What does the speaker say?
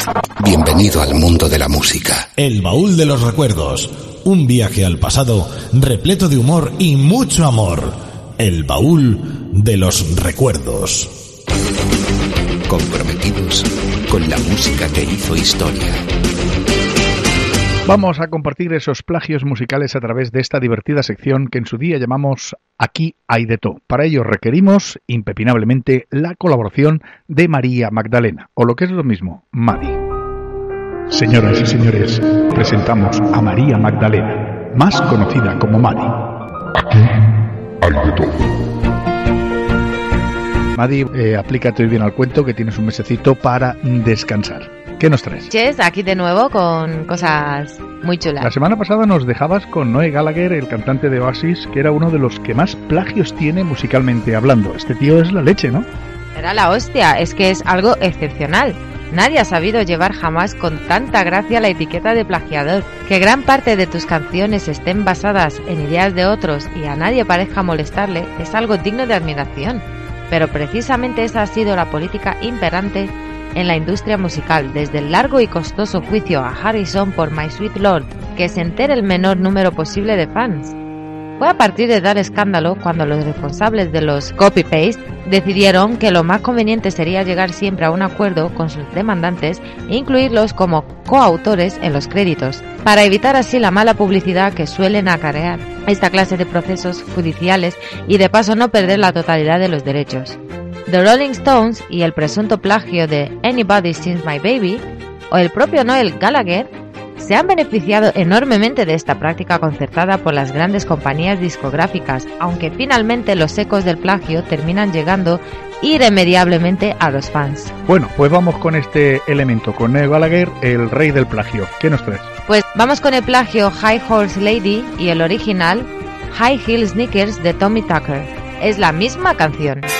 Bienvenido al mundo de la música. El baúl de los recuerdos. Un viaje al pasado repleto de humor y mucho amor. El baúl de los recuerdos. Comprometidos con la música que hizo historia. Vamos a compartir esos plagios musicales a través de esta divertida sección que en su día llamamos Aquí hay de todo. Para ello requerimos, impepinablemente, la colaboración de María Magdalena, o lo que es lo mismo, Madi. Señoras y señores, presentamos a María Magdalena, más conocida como Madi. Aquí hay de todo. Madi, aplícate hoy bien al cuento, que tienes un mesecito para descansar. ¿Qué nos traes? Ches, aquí de nuevo con cosas muy chulas. La semana pasada nos dejabas con Noel Gallagher, el cantante de Oasis, que era uno de los que más plagios tiene musicalmente hablando. Este tío es la leche, ¿no? Era la hostia, es que es algo excepcional. Nadie ha sabido llevar jamás con tanta gracia la etiqueta de plagiador. Que gran parte de tus canciones estén basadas en ideas de otros y a nadie parezca molestarle es algo digno de admiración. Pero precisamente esa ha sido la política imperante en la industria musical, desde el largo y costoso juicio a Harrison por My Sweet Lord, que se entere el menor número posible de fans. Fue a partir de dar escándalo cuando los responsables de los copy-paste decidieron que lo más conveniente sería llegar siempre a un acuerdo con sus demandantes e incluirlos como coautores en los créditos, para evitar así la mala publicidad que suelen acarrear esta clase de procesos judiciales y de paso no perder la totalidad de los derechos. The Rolling Stones y el presunto plagio de Anybody Since My Baby, o el propio Noel Gallagher, se han beneficiado enormemente de esta práctica concertada por las grandes compañías discográficas, aunque finalmente los ecos del plagio terminan llegando irremediablemente a los fans. Bueno, pues vamos con este elemento, con Noel Gallagher, el rey del plagio. ¿Qué nos traes? Pues vamos con el plagio High Horse Lady y el original High Heel Sneakers de Tommy Tucker. Es la misma canción.